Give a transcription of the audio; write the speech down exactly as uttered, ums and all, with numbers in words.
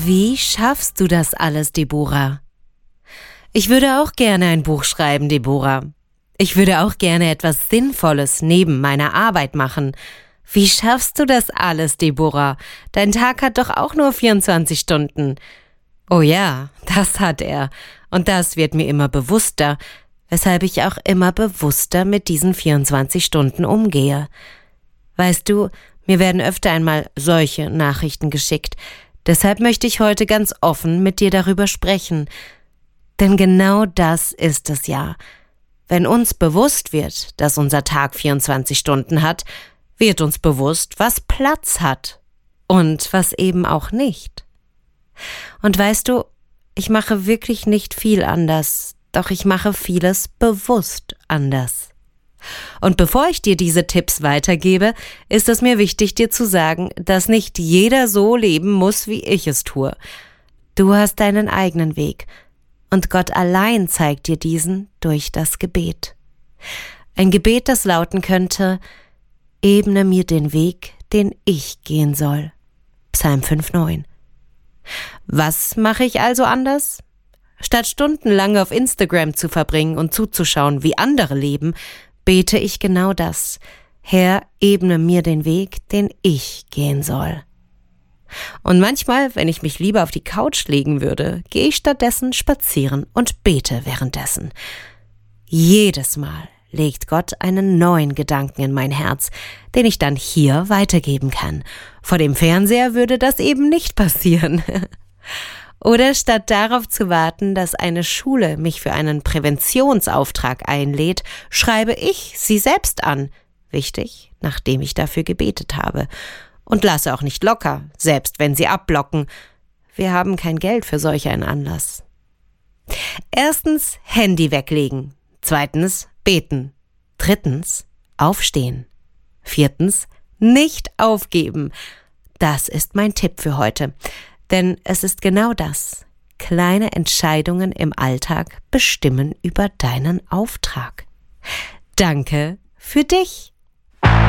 Wie schaffst du das alles, Deborah? Ich würde auch gerne ein Buch schreiben, Deborah. Ich würde auch gerne etwas Sinnvolles neben meiner Arbeit machen. Wie schaffst du das alles, Deborah? Dein Tag hat doch auch nur vierundzwanzig Stunden. Oh ja, das hat er. Und das wird mir immer bewusster, weshalb ich auch immer bewusster mit diesen vierundzwanzig Stunden umgehe. Weißt du, mir werden öfter einmal solche Nachrichten geschickt. Deshalb möchte ich heute ganz offen mit dir darüber sprechen. Denn genau das ist es ja. Wenn uns bewusst wird, dass unser Tag vierundzwanzig Stunden hat, wird uns bewusst, was Platz hat und was eben auch nicht. Und weißt du, ich mache wirklich nicht viel anders, doch ich mache vieles bewusst anders. Und bevor ich dir diese Tipps weitergebe, ist es mir wichtig, dir zu sagen, dass nicht jeder so leben muss, wie ich es tue. Du hast deinen eigenen Weg. Und Gott allein zeigt dir diesen durch das Gebet. Ein Gebet, das lauten könnte: Ebne mir den Weg, den ich gehen soll. Psalm fünf neun. Was mache ich also anders? Statt stundenlang auf Instagram zu verbringen und zuzuschauen, wie andere leben, bete ich genau das: Herr, ebne mir den Weg, den ich gehen soll. Und manchmal, wenn ich mich lieber auf die Couch legen würde, gehe ich stattdessen spazieren und bete währenddessen. Jedes Mal legt Gott einen neuen Gedanken in mein Herz, den ich dann hier weitergeben kann. Vor dem Fernseher würde das eben nicht passieren. Oder statt darauf zu warten, dass eine Schule mich für einen Präventionsauftrag einlädt, schreibe ich sie selbst an. Wichtig, nachdem ich dafür gebetet habe. Und lasse auch nicht locker, selbst wenn sie abblocken. Wir haben kein Geld für solch einen Anlass. Erstens, Handy weglegen. Zweitens, beten. Drittens, aufstehen. Viertens, nicht aufgeben. Das ist mein Tipp für heute. Denn es ist genau das. Kleine Entscheidungen im Alltag bestimmen über deinen Auftrag. Danke für dich.